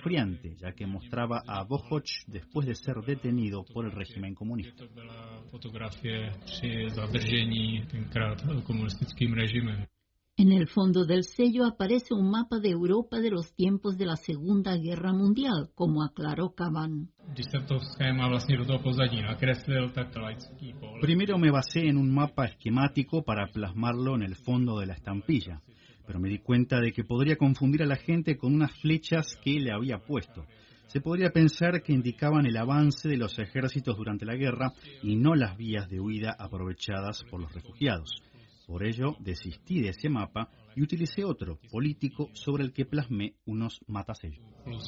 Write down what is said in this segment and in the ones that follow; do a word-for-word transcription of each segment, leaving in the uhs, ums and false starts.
escalofriante, ya que mostraba a Bochoč después de ser detenido por el régimen comunista. En el fondo del sello aparece un mapa de Europa de los tiempos de la Segunda Guerra Mundial, como aclaró Caban. Primero me basé en un mapa esquemático para plasmarlo en el fondo de la estampilla, pero me di cuenta de que podría confundir a la gente con unas flechas que le había puesto. Se podría pensar que indicaban el avance de los ejércitos durante la guerra y no las vías de huida aprovechadas por los refugiados. Por ello, desistí de ese mapa y utilicé otro, político, sobre el que plasmé unos matasellos.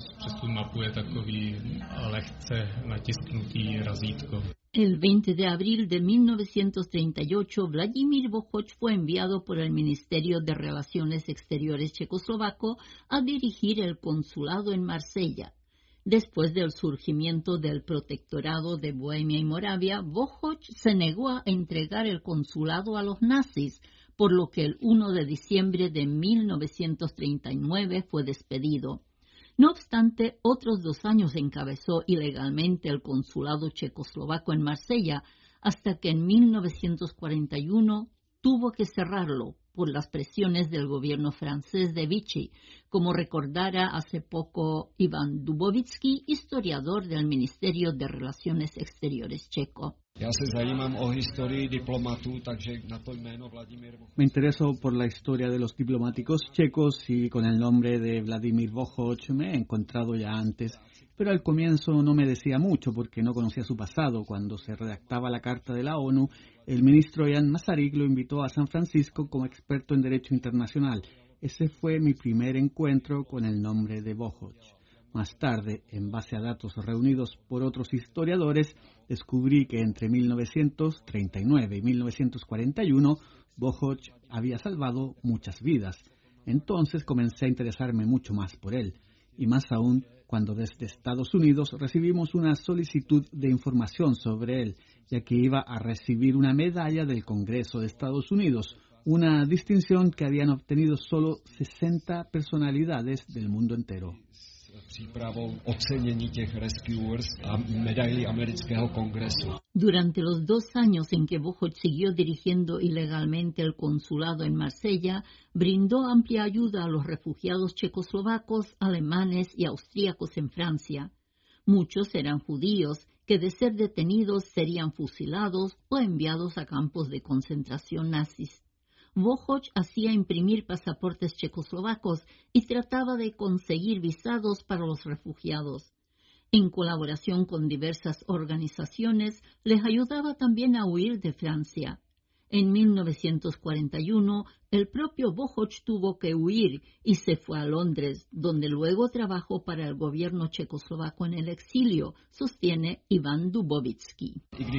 El veinte de abril de mil novecientos treinta y ocho, Vladimír Bochoč fue enviado por el Ministerio de Relaciones Exteriores checoslovaco a dirigir el consulado en Marsella. Después del surgimiento del protectorado de Bohemia y Moravia, Bochoč se negó a entregar el consulado a los nazis, por lo que el primero de diciembre de mil novecientos treinta y nueve fue despedido. No obstante, otros dos años encabezó ilegalmente el consulado checoslovaco en Marsella, hasta que en mil novecientos cuarenta y uno tuvo que cerrarlo por las presiones del gobierno francés de Vichy, como recordara hace poco Ivan Dubovitsky, historiador del Ministerio de Relaciones Exteriores checo. Me intereso por la historia de los diplomáticos checos y con el nombre de Vladimir Bochoč me he encontrado ya antes, pero al comienzo no me decía mucho porque no conocía su pasado. Cuando se redactaba la Carta de la ONU, el ministro Jan Masaryk lo invitó a San Francisco como experto en Derecho Internacional. Ese fue mi primer encuentro con el nombre de Bochoč. Más tarde, en base a datos reunidos por otros historiadores, descubrí que entre mil novecientos treinta y nueve y mil novecientos cuarenta y uno, Bochoč había salvado muchas vidas. Entonces comencé a interesarme mucho más por él, y más aún cuando desde Estados Unidos recibimos una solicitud de información sobre él, ya que iba a recibir una medalla del Congreso de Estados Unidos, una distinción que habían obtenido solo sesenta personalidades del mundo entero. Durante los dos años en que Bochoč siguió dirigiendo ilegalmente el consulado en Marsella, brindó amplia ayuda a los refugiados checoslovacos, alemanes y austríacos en Francia. Muchos eran judíos que de ser detenidos serían fusilados o enviados a campos de concentración nazis. Bochoč hacía imprimir pasaportes checoslovacos y trataba de conseguir visados para los refugiados. En colaboración con diversas organizaciones, les ayudaba también a huir de Francia. En mil novecientos cuarenta y uno, el propio Bochoč tuvo que huir y se fue a Londres, donde luego trabajó para el gobierno checoslovaco en el exilio, sostiene Ivan Dubovitsky.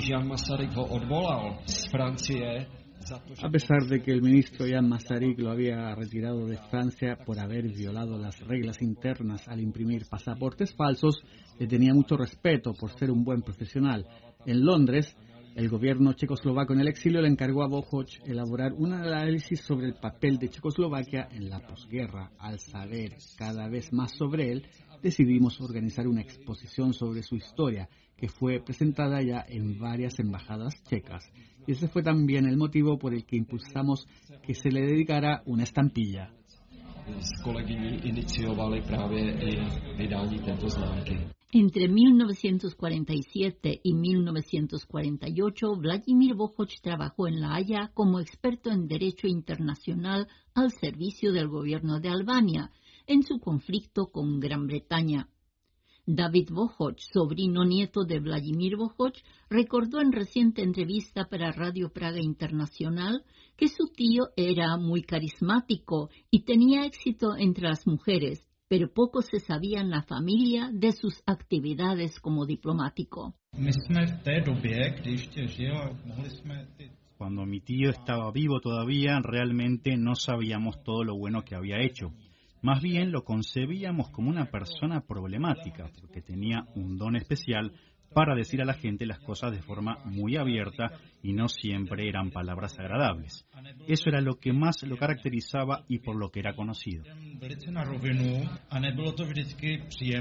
A pesar de que el ministro Jan Masaryk lo había retirado de Francia por haber violado las reglas internas al imprimir pasaportes falsos, le tenía mucho respeto por ser un buen profesional. En Londres, el gobierno checoslovaco en el exilio le encargó a Bochoč elaborar un análisis sobre el papel de Checoslovaquia en la posguerra. Al saber cada vez más sobre él, decidimos organizar una exposición sobre su historia, que fue presentada ya en varias embajadas checas. Y ese fue también el motivo por el que impulsamos que se le dedicara una estampilla. Entre mil novecientos cuarenta y siete y mil novecientos cuarenta y ocho, Vladimír Bochoč trabajó en La Haya como experto en Derecho Internacional al servicio del gobierno de Albania en su conflicto con Gran Bretaña. David Bochoč, sobrino nieto de Vladimír Bochoč, recordó en reciente entrevista para Radio Praga Internacional que su tío era muy carismático y tenía éxito entre las mujeres, pero poco se sabía en la familia de sus actividades como diplomático. Cuando mi tío estaba vivo todavía, realmente no sabíamos todo lo bueno que había hecho. Más bien lo concebíamos como una persona problemática, porque tenía un don especial para decir a la gente las cosas de forma muy abierta y no siempre eran palabras agradables. Eso era lo que más lo caracterizaba y por lo que era conocido.